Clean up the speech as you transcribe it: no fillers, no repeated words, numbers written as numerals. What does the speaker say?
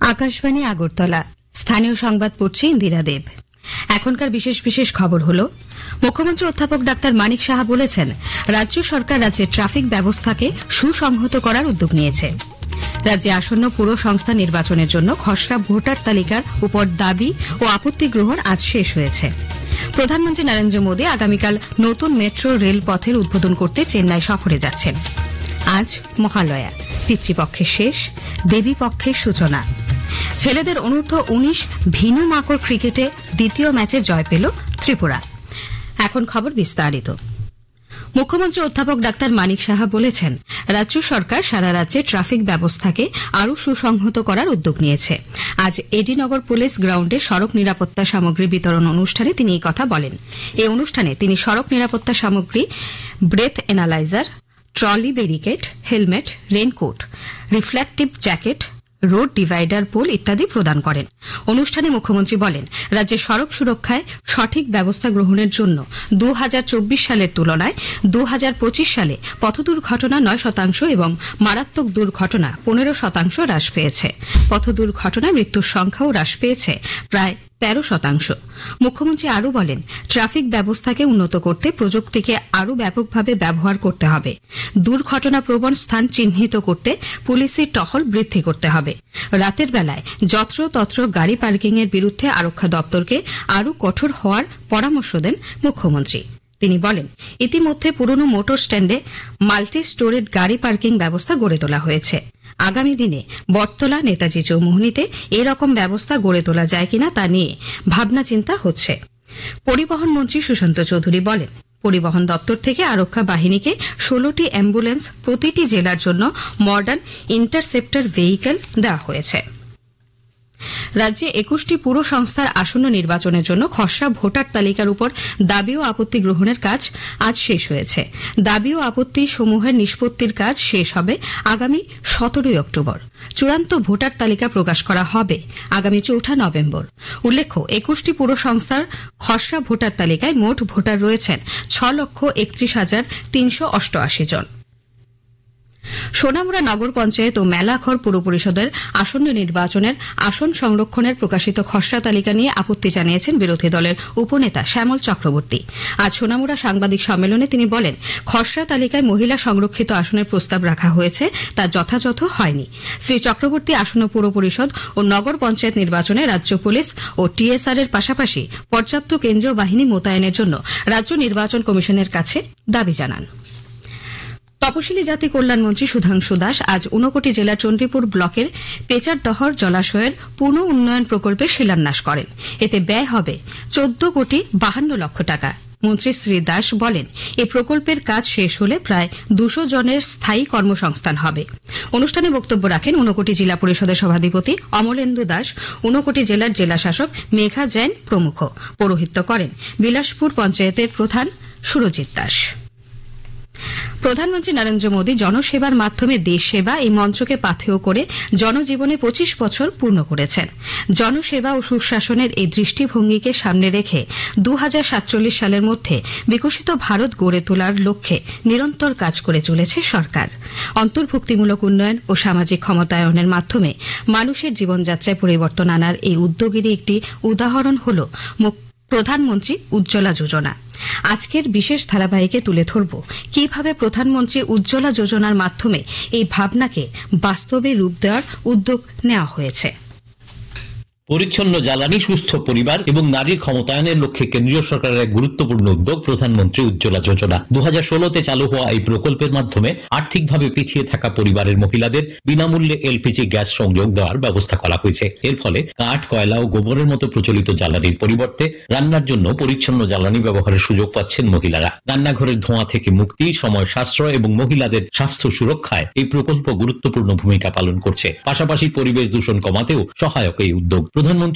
আকাশবাণী আগরতলা। স্থানীয় সংবাদ পড়ছে ইন্দিরা দেব। এখনকার বিশেষ বিশেষ খবর হল, মুখ্যমন্ত্রী অধ্যাপক ডাক্তার মানিক সাহা বলেছেন, রাজ্য সরকার রাজ্যের ট্রাফিক ব্যবস্থাকে সুসংহত করার উদ্যোগ নিয়েছে। রাজ্যে আসন্ন পুর সংস্থা নির্বাচনের জন্য খসড়া ভোটার তালিকার উপর দাবি ও আপত্তি গ্রহণ আজ শেষ হয়েছে। প্রধানমন্ত্রী নরেন্দ্র মোদী আগামীকাল নতুন মেট্রো রেল পথের উদ্বোধন করতে চেন্নাই সফরে যাচ্ছেন। আজ মহালয়া, পিতৃপক্ষের শেষ, দেবী পক্ষের সূচনা। ছেলেদের অনূর্ধ্ব 19 ভিনু মাকড় ক্রিকেটে দ্বিতীয় ম্যাচে জয় পেল ত্রিপুরা। এখন খবর বিস্তারিত। মুখ্যমন্ত্রী অধ্যাপক ডাক্তার মানিক সাহা বলেছেন, রাজ্য সরকার সারা রাজ্যে ট্রাফিক ব্যবস্থাকে আরও সুসংহত করার উদ্যোগ নিয়েছে। আজ এডিনগর পুলিশ গ্রাউন্ডে সড়ক নিরাপত্তা সামগ্রী বিতরণ অনুষ্ঠানে তিনি এই কথা বলেন। এই অনুষ্ঠানে তিনি সড়ক নিরাপত্তা সামগ্রী, breadth analyser, trolley barricade, helmet, raincoat, reflective jacket, road divider pole ইত্যাদি প্রদান করেন। অনুষ্ঠানে মুখ্যমন্ত্রী বলেন, রাজ্যে সড়ক সুরক্ষায় সঠিক ব্যবস্থা গ্রহণের জন্য 2024 সালের তুলনায় 2025 সালে পথ দুর্ঘটনা 9% এবং মারাত্মক দুর্ঘটনা 15% হ্রাস পেয়েছে। পথ দুর্ঘটনায় মৃত্যুর সংখ্যাও হ্রাস পেয়েছে প্রায় 13%। মুখ্যমন্ত্রী আরও বলেন, ট্রাফিক ব্যবস্থাকে উন্নত করতে প্রযুক্তিকে আরও ব্যাপকভাবে ব্যবহার করতে হবে। দুর্ঘটনা প্রবণ স্থান চিহ্নিত করতে পুলিশি টহল বৃদ্ধি করতে হবে। রাতের বেলায় যত্রতত্র গাড়ি পার্কিংয়ের বিরুদ্ধে আরক্ষা দপ্তরকে আরও কঠোর হওয়ার পরামর্শ দেন মুখ্যমন্ত্রী। তিনি বলেন, ইতিমধ্যে পুরনো মোটর স্ট্যান্ডে মাল্টি স্টোরেড গাড়ি পার্কিং ব্যবস্থা গড়ে তোলা হয়েছে। আগামী দিনে বটতলা, নেতাজি চৌমুহনীতে এরকম ব্যবস্থা গড়ে তোলা যায় কিনা তা নিয়ে ভাবনা চিন্তা হচ্ছে। পরিবহন মন্ত্রী সুশান্ত চৌধুরী বলেন, পরিবহন দপ্তর থেকে আরক্ষা বাহিনীকে 16টি অ্যাম্বুলেন্স প্রতিটি জেলার জন্য মডার্ন ইন্টারসেপ্টর ভেহিকল দেওয়া হয়েছে। রাজ্যে 21টি পুর সংস্থার আসন্ন নির্বাচনের জন্য খসড়া ভোটার তালিকার উপর দাবি ও আপত্তি গ্রহণের কাজ আজ শেষ হয়েছে। দাবি ও আপত্তি সমূহের নিষ্পত্তির কাজ শেষ হবে আগামী 17 অক্টোবর। চূড়ান্ত ভোটার তালিকা প্রকাশ করা হবে আগামী 4 নভেম্বর। উল্লেখ্য, 21টি পুর সংস্থার খসড়া ভোটার তালিকায় মোট ভোটার রয়েছেন 6,31,388 জন। সোনামুড়া নগর পঞ্চায়েত ও মেলাঘর পুর পরিষদের আসন্ন নির্বাচনের আসন সংরক্ষণের প্রকাশিত খসড়া তালিকা নিয়ে আপত্তি জানিয়েছেন বিরোধী দলের উপনেতা শ্যামল চক্রবর্তী। আজ সোনামুড়া সাংবাদিক সম্মেলনে তিনি বলেন, খসড়া তালিকায় মহিলা সংরক্ষিত আসনের প্রস্তাব রাখা হয়েছে, তা যথাযথ হয়নি। শ্রী চক্রবর্তী আসন্ন পুর পরিষদ ও নগর পঞ্চায়েত নির্বাচনে রাজ্য পুলিশ ও টিএসআর এর পাশাপাশি পর্যাপ্ত কেন্দ্রীয় বাহিনী মোতায়েনের জন্য রাজ্য নির্বাচন কমিশনের কাছে দাবি জানান। তপশিলি জাতি কল্যাণ মন্ত্রী সুধাংশু দাস আজ ঊনকোটি জেলার চণ্ডীপুর ব্লকের পেচারডহর জলাশয়ের পুনঃ উন্নয়ন প্রকল্পের শিলান্যাস করেন। এতে ব্যয় হবে 14,52,00,000 টাকা। মন্ত্রী শ্রী দাস বলেন, এই প্রকল্পের কাজ শেষ হলে প্রায় 200 জনের স্থায়ী কর্মসংস্থান হবে। অনুষ্ঠানে বক্তব্য রাখেন ঊনকোটি জেলা পরিষদের সভাধিপতি অমলেন্দু দাস, ঊনকোটি জেলার জেলাশাসক মেঘা জৈন প্রমুখ। পৌরোহিত্য করেন বিলাসপুর পঞ্চায়েতের প্রধান সুরজিৎ দাস। প্রধানমন্ত্রী নরেন্দ্র মোদী জনসেবার মাধ্যমে দেশ সেবা এই মন্ত্রকে পাথেয় করে জনজীবনে 25 বছর পূর্ণ করেছেন। জনসেবা ও সুশাসনের এই দৃষ্টিভঙ্গিকে সামনে রেখে 2047 সালের মধ্যে বিকশিত ভারত গড়ে তোলার লক্ষ্যে নিরন্তর কাজ করে চলেছে সরকার। অন্তর্ভুক্তিমূলক উন্নয়ন ও সামাজিক ক্ষমতায়নের মাধ্যমে মানুষের জীবনযাত্রায় পরিবর্তন আনার এই উদ্যোগেরই একটি উদাহরণ হল প্রধানমন্ত্রী উজ্জ্বলা যোজনা। আজকের বিশেষ ধারাবাহিকে তুলে ধরব কিভাবে প্রধানমন্ত্রী উজ্জ্বলা যোজনার মাধ্যমে এই ভাবনাকে বাস্তবে রূপ দেওয়ার উদ্যোগ নেওয়া হয়েছে। পরিচ্ছন্ন জ্বালানি, সুস্থ পরিবার এবং নারীর ক্ষমতায়নের লক্ষ্যে কেন্দ্রীয় সরকারের এক গুরুত্বপূর্ণ উদ্যোগ প্রধানমন্ত্রী উজ্জ্বলা যোজনা। 2016-তে চালু হওয়া এই প্রকল্পের মাধ্যমে আর্থিকভাবে পিছিয়ে থাকা পরিবারের মহিলাদের বিনামূল্যে এলপিজি গ্যাস সংযোগ দেওয়ার ব্যবস্থা করা হয়েছে। এর ফলে কাঠ, কয়লা ও গোবরের মতো প্রচলিত জ্বালানির পরিবর্তে রান্নার জন্য পরিচ্ছন্ন জ্বালানি ব্যবহারের সুযোগ পাচ্ছেন মহিলারা। রান্নাঘরের ধোঁয়া থেকে মুক্তি, সময় সাশ্রয় এবং মহিলাদের স্বাস্থ্য সুরক্ষায় এই প্রকল্প গুরুত্বপূর্ণ ভূমিকা পালন করছে। পাশাপাশি পরিবেশ দূষণ কমাতেও সহায়ক এই উদ্যোগ। প্রধানমন্ত্রী